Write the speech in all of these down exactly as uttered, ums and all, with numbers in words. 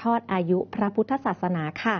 อดอายุพระพุทธศาสนาค่ะ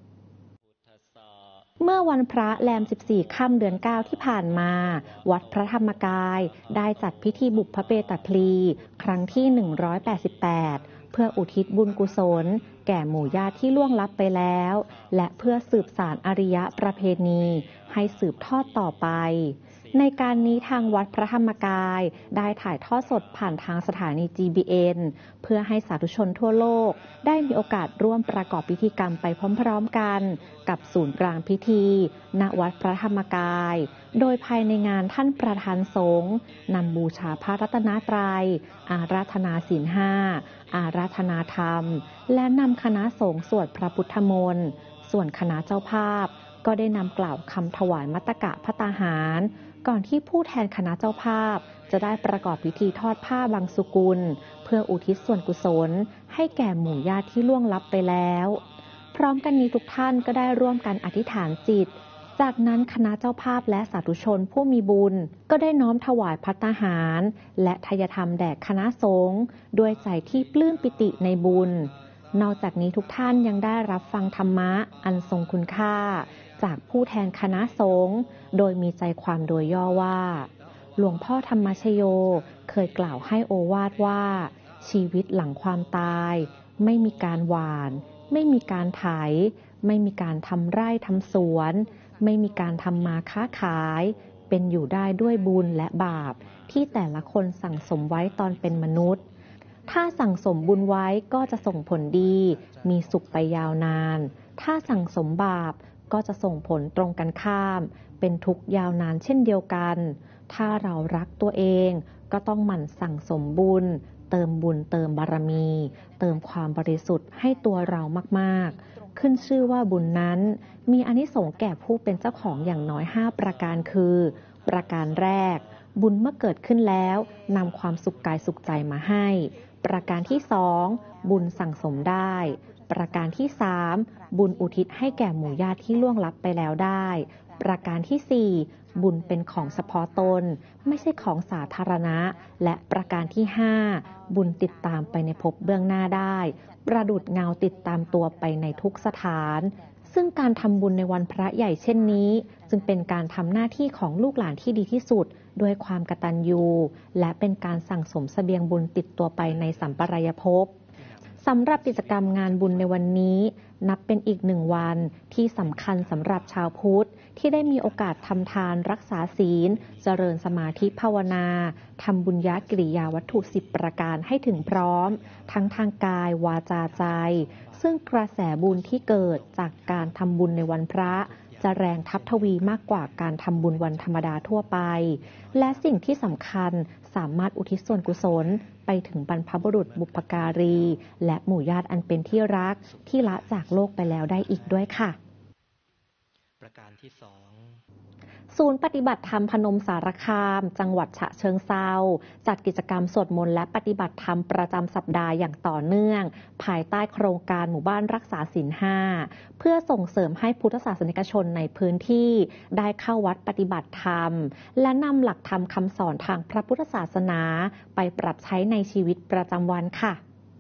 เมื่อวันพระแรมสิบสี่ค่ำเดือนเก้าที่ผ่านมาวัดพระธรรมกายได้จัดพิธีบุพเพตพลีครั้งที่หนึ่งร้อยแปดสิบแปดเพื่ออุทิศบุญกุศลแก่หมู่ญาติที่ล่วงลับไปแล้วและเพื่อสืบสานอริยประเพณีให้สืบทอดต่อไปในการนี้ทางวัดพระธรรมกายได้ถ่ายทอดสดผ่านทางสถานี จี บี เอ็น เพื่อให้สาธุชนทั่วโลกได้มีโอกาสร่วมประกอบพิธีกรรมไปพร้อมๆกันกับศูนย์กลางพิธีณวัดพระธรรมกายโดยภายในงานท่านประธานสงฆ์นำบูชาพระรัตนตรัยอาราธนาศีลห้าอาราธนาธรรมและนำคณะสงฆ์สวดพระพุทธมนต์ส่วนคณะเจ้าภาพก็ได้นำกล่าวคำถวายมัตตกะภัตตาหารก่อนที่ผู้แทนคณะเจ้าภาพจะได้ประกอบพิธีทอดผ้าบางสุกุลเพื่ออุทิศส่วนกุศลให้แก่หมู่ญาติที่ล่วงลับไปแล้วพร้อมกันนี้ทุกท่านก็ได้ร่วมกันอธิษฐานจิตจากนั้นคณะเจ้าภาพและสาธุชนผู้มีบุญก็ได้น้อมถวายภัตตาหารและทายธรรมแด่คณะสงฆ์ด้วยใจที่ปลื้มปิติในบุญนอกจากนี้ทุกท่านยังได้รับฟังธรรมะอันทรงคุณค่าจากผู้แทนคณะสงฆ์โดยมีใจความโดยย่อว่าหลวงพ่อธรรมชโยเคยกล่าวให้โอวาทว่าชีวิตหลังความตายไม่มีการหว่านไม่มีการไถไม่มีการทำไร่ทำสวนไม่มีการทำมาค้าขายเป็นอยู่ได้ด้วยบุญและบาปที่แต่ละคนสั่งสมไว้ตอนเป็นมนุษย์ถ้าสั่งสมบุญไว้ก็จะส่งผลดีมีสุขไปยาวนานถ้าสั่งสมบาปก็จะส่งผลตรงกันข้ามเป็นทุกข์ยาวนานเช่นเดียวกันถ้าเรารักตัวเองก็ต้องหมั่นสั่งสมบุญเติมบุญเติมบารมีเติมความบริสุทธิ์ให้ตัวเรามากๆขึ้นชื่อว่าบุญนั้นมีอานิสงส์แก่ผู้เป็นเจ้าของอย่างน้อยห้าประการคือประการแรกบุญเมื่อเกิดขึ้นแล้วนำความสุขกายสุขใจมาให้ประการที่สองบุญสั่งสมได้ประการที่สามบุญอุทิศให้แก่หมู่ญาติที่ล่วงลับไปแล้วได้ประการที่สี่บุญเป็นของเฉพาะตนไม่ใช่ของสาธารณะและประการที่ห้าบุญติดตามไปในภพเบื้องหน้าได้ประดุจเงาติดตามตัวไปในทุกสถานซึ่งการทำบุญในวันพระใหญ่เช่นนี้จึงเป็นการทำหน้าที่ของลูกหลานที่ดีที่สุดด้วยความกตัญญูและเป็นการสั่งสมเสบียงบุญติดตัวไปในสัมปรายภพสำหรับกิจกรรมงานบุญในวันนี้นับเป็นอีกหนึ่งวันที่สำคัญสำหรับชาวพุทธที่ได้มีโอกาสทำทานรักษาศีลเจริญสมาธิภาวนาทำบุญญกิริยาวัตถุสิบประการให้ถึงพร้อมทั้งทางกายวาจาใจซึ่งกระแสบุญที่เกิดจากการทำบุญในวันพระจะแรงทับทวีมากกว่าการทำบุญวันธรรมดาทั่วไปและสิ่งที่สำคัญสามารถอุทิศส่วนกุศลไปถึงบรรพบุรุษบุพการีและหมู่ญาติอันเป็นที่รักที่ละจากโลกไปแล้วได้อีกด้วยค่ะประการที่สองศูนย์ปฏิบัติธรรมพนมสารคามจังหวัดฉะเชิงเทราจัดกิจกรรมสวดมนต์และปฏิบัติธรรมประจำสัปดาห์อย่างต่อเนื่องภายใต้โครงการหมู่บ้านรักษาศีลห้าเพื่อส่งเสริมให้พุทธศาสนิกชนในพื้นที่ได้เข้าวัดปฏิบัติธรรมและนำหลักธรรมคำสอนทางพระพุทธศาสนาไปปรับใช้ในชีวิตประจำวันค่ะ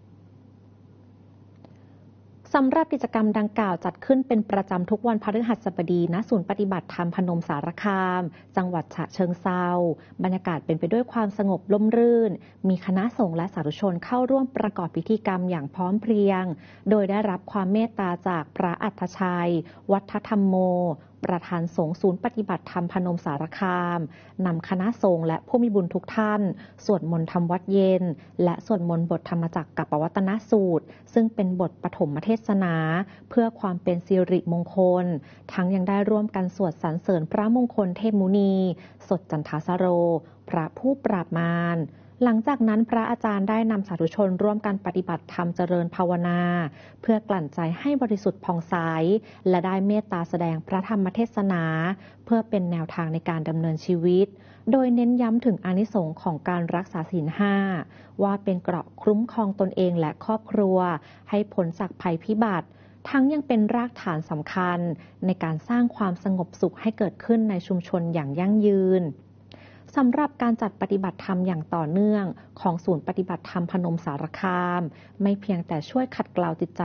สำหรับกิจกรรมดังกล่าวจัดขึ้นเป็นประจำทุกวันพฤหัสบดีณศูนย์ปฏิบัติธรรมพนมสารคามจังหวัดฉะเชิงเทราบรรยากาศเป็นไปด้วยความสงบร่มรื่นมีคณะสงฆ์และสาธุชนเข้าร่วมประกอบพิธีกรรมอย่างพร้อมเพรียงโดยได้รับความเมตตาจากพระอัฏฐชัยวัฒธรรมโมประธานสงฆ์ศูนย์ปฏิบัติธรรมพนมสารคามนำคณะสงฆ์และผู้มีบุญทุกท่านสวดมนต์ทำวัดเย็นและสวดมนต์บทธรรมจักรกัปปวัตตนสูตรซึ่งเป็นบทปฐมเทศนาเพื่อความเป็นสิริมงคลทั้งยังได้ร่วมกันสวดสรรเสริญพระมงคลเทพมุนีสดจันทสโรพระผู้ปราบมารหลังจากนั้นพระอาจารย์ได้นำสาธุชนร่วมกันปฏิบัติธรรมเจริญภาวนาเพื่อกลั่นใจให้บริสุทธิ์ผ่องใสและได้เมตตาแสดงพระธรรมเทศนาเพื่อเป็นแนวทางในการดำเนินชีวิตโดยเน้นย้ำถึงอานิสงส์ของการรักษาศีลห้าว่าเป็นเกราะคุ้มครองตนเองและครอบครัวให้พ้นจากภัยพิบัติทั้งยังเป็นรากฐานสำคัญในการสร้างความสงบสุขให้เกิดขึ้นในชุมชนอย่างยั่งยืนสำหรับการจัดปฏิบัติธรรมอย่างต่อเนื่องของศูนย์ปฏิบัติธรรมพนมสารคามไม่เพียงแต่ช่วยขัดเกลาจิตใจ